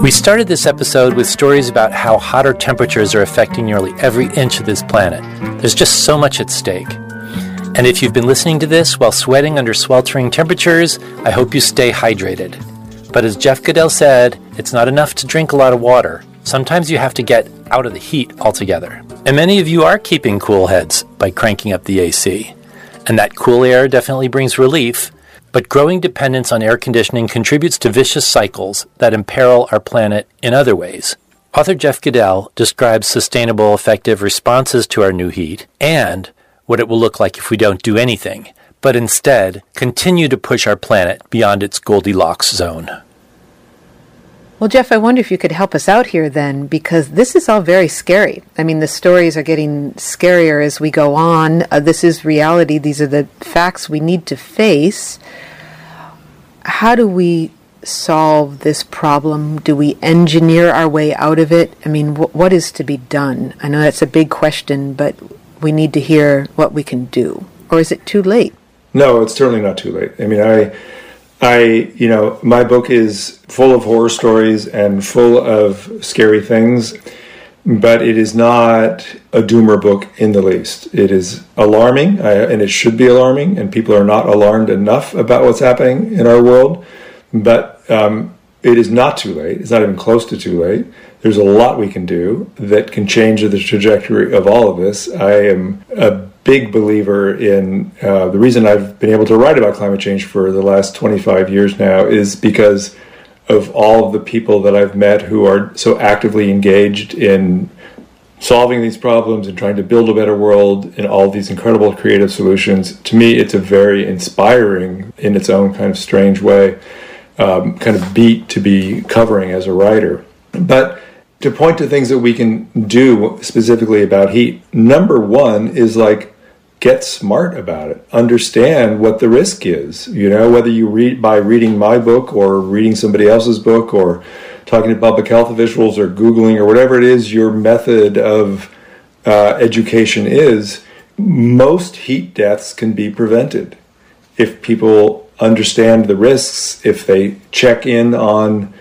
We started this episode with stories about how hotter temperatures are affecting nearly every inch of this planet. There's just so much at stake. And if you've been listening to this while sweating under sweltering temperatures, I hope you stay hydrated. But as Jeff Goodell said, it's not enough to drink a lot of water. Sometimes you have to get out of the heat altogether. And many of you are keeping cool heads by cranking up the AC. And that cool air definitely brings relief, but growing dependence on air conditioning contributes to vicious cycles that imperil our planet in other ways. Author Jeff Goodell describes sustainable, effective responses to our new heat and what it will look like if we don't do anything, but instead continue to push our planet beyond its Goldilocks zone. Well, Jeff, I wonder if you could help us out here then, because this is all very scary. I mean, the stories are getting scarier as we go on. This is reality. These are the facts we need to face. How do we solve this problem? Do we engineer our way out of it? I mean, what is to be done? I know that's a big question, but we need to hear what we can do. Or is it too late? No, it's certainly not too late. I mean, my book is full of horror stories and full of scary things, but it is not a doomer book in the least. It is alarming, and it should be alarming, and people are not alarmed enough about what's happening in our world, but it is not too late. It's not even close to too late. There's a lot we can do that can change the trajectory of all of this. I am a big believer in the reason I've been able to write about climate change for the last 25 years now is because of all of the people that I've met who are so actively engaged in solving these problems and trying to build a better world and all these incredible creative solutions. To me, it's a very inspiring, in its own kind of strange way, kind of beat to be covering as a writer. But to point to things that we can do specifically about heat, number one is get smart about it. Understand what the risk is. You know, whether you read by reading my book or reading somebody else's book or talking to public health officials or Googling or whatever it is your method of education is, most heat deaths can be prevented if people understand the risks, if they check in on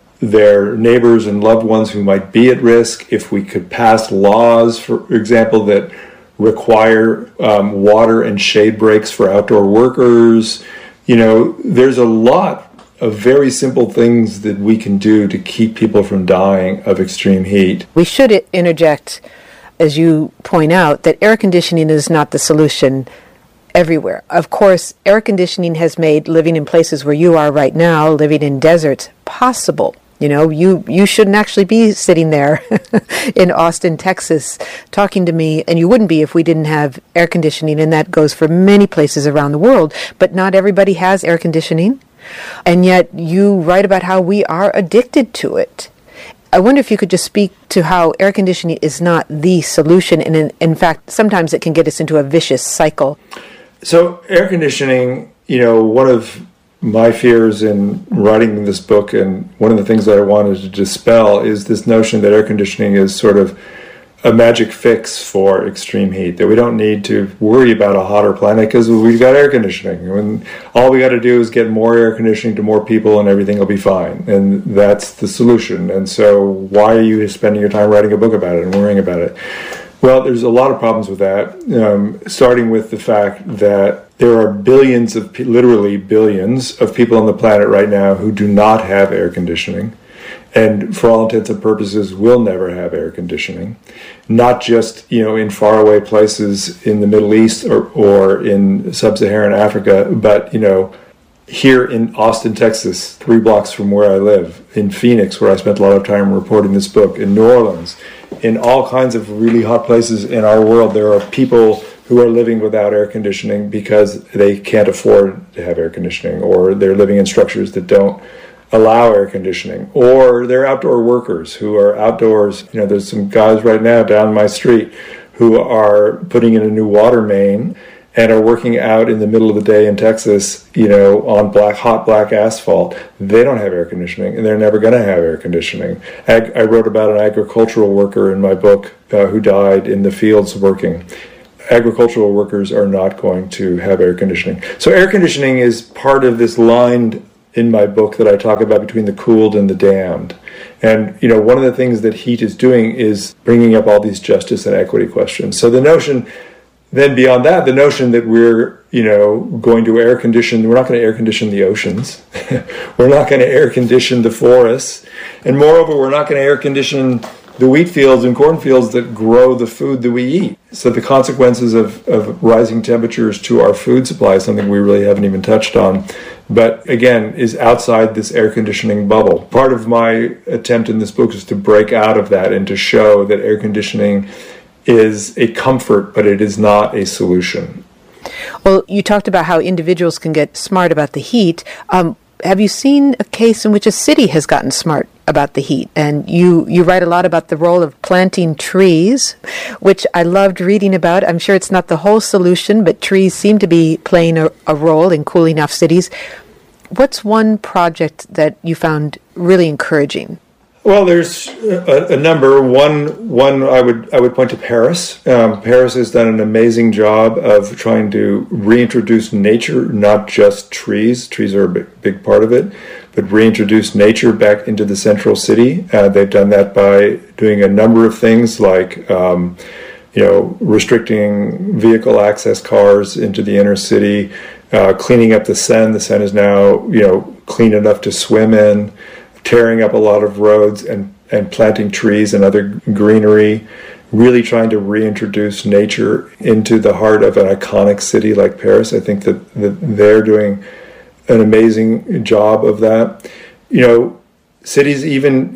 their neighbors and loved ones who might be at risk, if we could pass laws, for example, that require water and shade breaks for outdoor workers. You know, there's a lot of very simple things that we can do to keep people from dying of extreme heat. We should interject, as you point out, that air conditioning is not the solution everywhere. Of course, air conditioning has made living in places where you are right now, living in deserts, possible. You know, you shouldn't actually be sitting there in Austin, Texas, talking to me, and you wouldn't be if we didn't have air conditioning, and that goes for many places around the world. But not everybody has air conditioning, and yet you write about how we are addicted to it. I wonder if you could just speak to how air conditioning is not the solution, and in fact, sometimes it can get us into a vicious cycle. So air conditioning, you know, one of my fears in writing this book, and one of the things that I wanted to dispel, is this notion that air conditioning is sort of a magic fix for extreme heat, that we don't need to worry about a hotter planet because we've got air conditioning. And all we got to do is get more air conditioning to more people and everything will be fine. And that's the solution. And so why are you spending your time writing a book about it and worrying about it? Well, there's a lot of problems with that, starting with the fact that there are literally billions of people on the planet right now who do not have air conditioning, and for all intents and purposes will never have air conditioning. Not just, you know, in faraway places in the Middle East or in sub-Saharan Africa, but, you know, here in Austin, Texas, 3 blocks from where I live, in Phoenix, where I spent a lot of time reporting this book, in New Orleans, in all kinds of really hot places in our world, there are people who are living without air conditioning because they can't afford to have air conditioning, or they're living in structures that don't allow air conditioning, or they're outdoor workers who are outdoors. You know, there's some guys right now down my street who are putting in a new water main and are working out in the middle of the day in Texas, you know, on hot black asphalt. They don't have air conditioning, and they're never going to have air conditioning. I wrote about an agricultural worker in my book who died in the fields working. Agricultural workers are not going to have air conditioning. So air conditioning is part of this lined in my book that I talk about between the cooled and the damned. And, one of the things that heat is doing is bringing up all these justice and equity questions. So the notion, then beyond that, the notion that we're, going to air condition, we're not going to air condition the oceans. We're not going to air condition the forests. And moreover, we're not going to air condition the wheat fields and cornfields that grow the food that we eat. So the consequences of rising temperatures to our food supply is something we really haven't even touched on, but again, is outside this air conditioning bubble. Part of my attempt in this book is to break out of that and to show that air conditioning is a comfort, but it is not a solution. Well, you talked about how individuals can get smart about the heat. Have you seen a case in which a city has gotten smart about the heat? And you write a lot about the role of planting trees, which I loved reading about. I'm sure it's not the whole solution, but trees seem to be playing a role in cooling off cities. What's one project that you found really encouraging? Well, there's a number. One I would point to Paris. Paris has done an amazing job of trying to reintroduce nature, not just trees. Trees are a big part of it, but reintroduce nature back into the central city. They've done that by doing a number of things like, restricting vehicle access cars into the inner city, cleaning up the Seine. The Seine is now, clean enough to swim in, tearing up a lot of roads and planting trees and other greenery, really trying to reintroduce nature into the heart of an iconic city like Paris. I think that they're doing an amazing job of that. Cities, even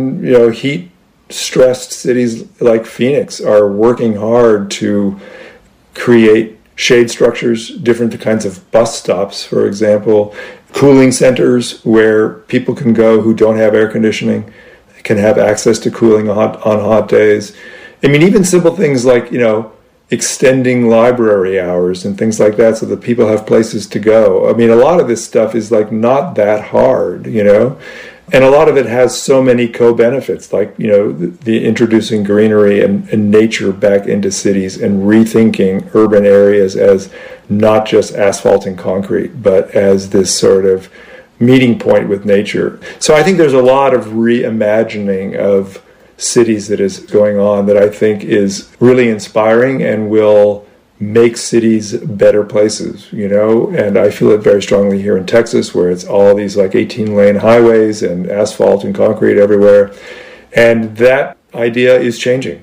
heat-stressed cities like Phoenix are working hard to create shade structures, different kinds of bus stops, for example, cooling centers where people can go who don't have air conditioning, can have access to cooling on hot days. I mean, even simple things like, extending library hours and things like that so that people have places to go. I mean, a lot of this stuff is like not that hard, and a lot of it has so many co-benefits, like, the introducing greenery and nature back into cities and rethinking urban areas as not just asphalt and concrete, but as this sort of meeting point with nature. So I think there's a lot of reimagining of cities that is going on that I think is really inspiring and will make cities better places, and I feel it very strongly here in Texas, where it's all these like 18-lane highways and asphalt and concrete everywhere, and that idea is changing.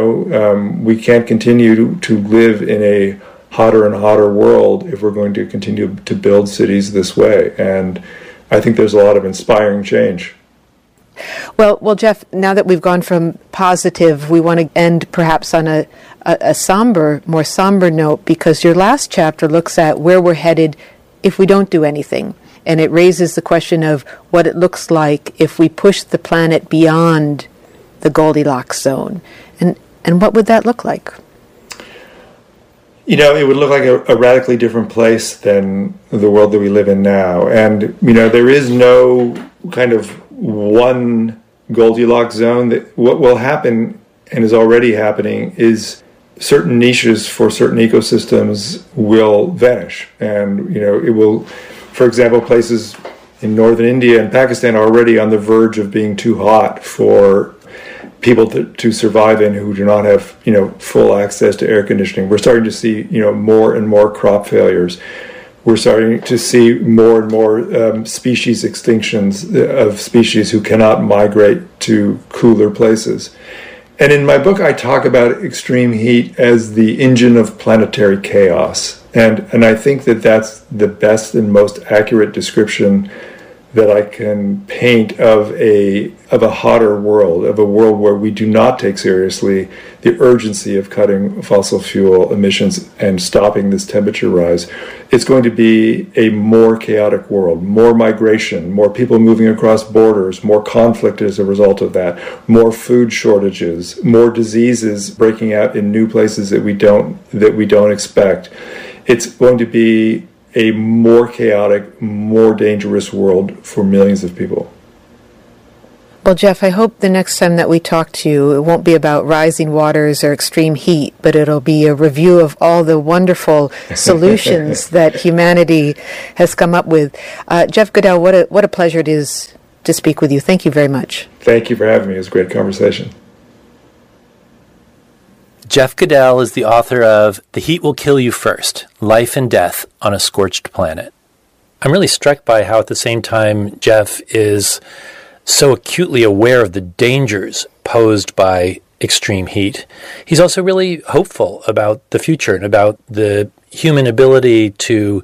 We can't continue to live in a hotter and hotter world if we're going to continue to build cities this way, and I think there's a lot of inspiring change. Well, Jeff, now that we've gone from positive, we want to end perhaps on a more somber note, because your last chapter looks at where we're headed if we don't do anything. And it raises the question of what it looks like if we push the planet beyond the Goldilocks zone. And what would that look like? It would look like a radically different place than the world that we live in now. And, there is no kind of one Goldilocks zone. That what will happen, and is already happening, is certain niches for certain ecosystems will vanish. And, it will, for example, places in northern India and Pakistan are already on the verge of being too hot for people to survive in who do not have, full access to air conditioning. We're starting to see, more and more crop failures. We're starting to see more and more species extinctions of species who cannot migrate to cooler places. And in my book, I talk about extreme heat as the engine of planetary chaos. And I think that that's the best and most accurate description that I can paint of a hotter world, of a world where we do not take seriously the urgency of cutting fossil fuel emissions and stopping this temperature rise. It's going to be a more chaotic world, more migration, more people moving across borders, more conflict as a result of that, more food shortages, more diseases breaking out in new places that we don't expect. It's going to be a more chaotic, more dangerous world for millions of people. Well, Jeff, I hope the next time that we talk to you, it won't be about rising waters or extreme heat, but it'll be a review of all the wonderful solutions that humanity has come up with. Jeff Goodell, what a pleasure it is to speak with you. Thank you very much. Thank you for having me. It was a great conversation. Jeff Goodell is the author of The Heat Will Kill You First, Life and Death on a Scorched Planet. I'm really struck by how at the same time Jeff is so acutely aware of the dangers posed by extreme heat. He's also really hopeful about the future and about the human ability to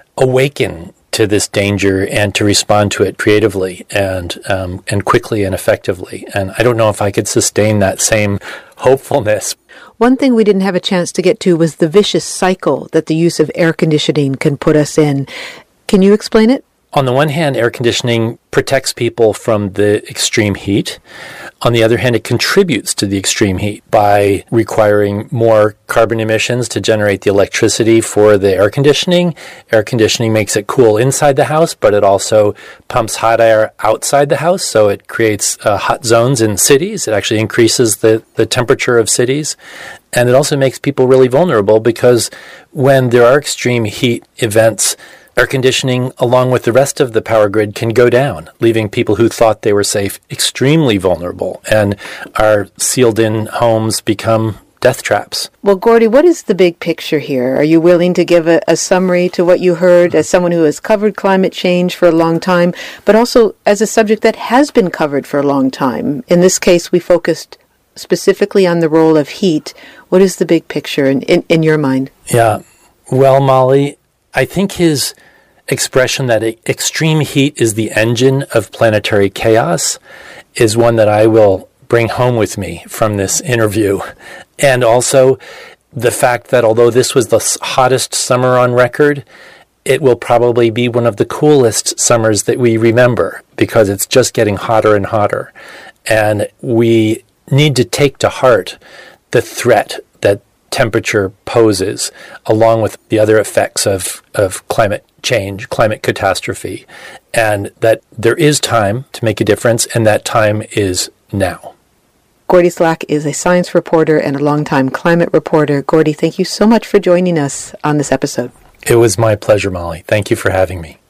awaken to this danger and to respond to it creatively and quickly and effectively. And I don't know if I could sustain that same hopefulness. One thing we didn't have a chance to get to was the vicious cycle that the use of air conditioning can put us in. Can you explain it? On the one hand, air conditioning protects people from the extreme heat. On the other hand, it contributes to the extreme heat by requiring more carbon emissions to generate the electricity for the air conditioning. Air conditioning makes it cool inside the house, but it also pumps hot air outside the house, so it creates hot zones in cities. It actually increases the temperature of cities. And it also makes people really vulnerable because when there are extreme heat events, air conditioning, along with the rest of the power grid, can go down, leaving people who thought they were safe extremely vulnerable, and our sealed-in homes become death traps. Well, Gordy, what is the big picture here? Are you willing to give a summary to what you heard as someone who has covered climate change for a long time, but also as a subject that has been covered for a long time? In this case, we focused specifically on the role of heat. What is the big picture in your mind? Yeah. Well, Molly, I think his expression that extreme heat is the engine of planetary chaos is one that I will bring home with me from this interview. And also the fact that although this was the hottest summer on record, it will probably be one of the coolest summers that we remember because it's just getting hotter and hotter. And we need to take to heart the threat that temperature poses, along with the other effects of climate change, climate catastrophe, and that there is time to make a difference, and that time is now. Gordy Slack is a science reporter and a longtime climate reporter. Gordy, thank you so much for joining us on this episode. It was my pleasure, Molly. Thank you for having me.